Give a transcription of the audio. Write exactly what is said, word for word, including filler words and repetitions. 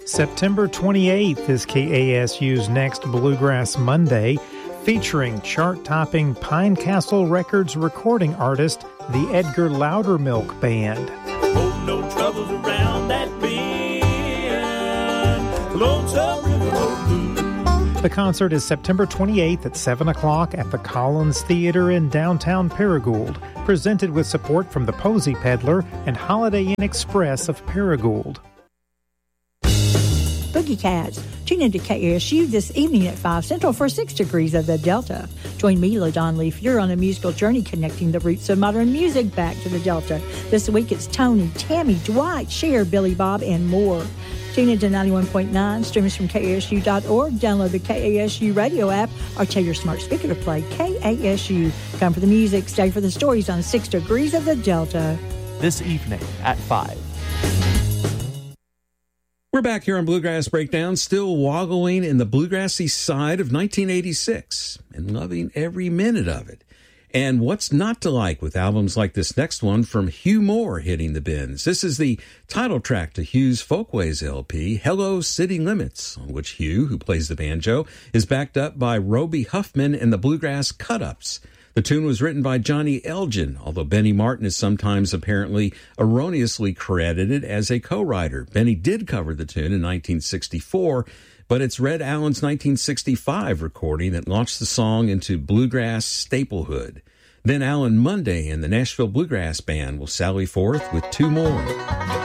September twenty-eighth is K A S U's next Bluegrass Monday, featuring chart-topping Pine Castle Records recording artist, the Edgar Loudermilk Band. Oh, no troubles around that bend, Lonesome River Road. The concert is September twenty-eighth at seven o'clock at the Collins Theater in downtown Paragould, presented with support from the Posy Peddler and Holiday Inn Express of Paragould. Boogie Cats. Tune into K A S U this evening at five Central for six Degrees of the Delta. Join me, LaDon Leafier, on a musical journey connecting the roots of modern music back to the Delta. This week it's Tony, Tammy, Dwight, Cher, Billy Bob, and more. Tune into ninety-one point nine, stream us from K A S U dot org, download the K A S U radio app, or tell your smart speaker to play K A S U. Come for the music, stay for the stories on six Degrees of the Delta. This evening at five. We're back here on Bluegrass Breakdown, still waggling in the bluegrassy side of nineteen eighty-six and loving every minute of it. And what's not to like with albums like this next one from Hugh Moore hitting the bins? This is the title track to Hugh's Folkways L P, Hello City Limits, on which Hugh, who plays the banjo, is backed up by Roby Huffman and the Bluegrass Cut-Ups. The tune was written by Johnny Elgin, although Benny Martin is sometimes apparently erroneously credited as a co-writer. Benny did cover the tune in nineteen sixty-four, but it's Red Allen's nineteen sixty-five recording that launched the song into bluegrass staplehood. Then Alan Monday and the Nashville Bluegrass Band will sally forth with two more.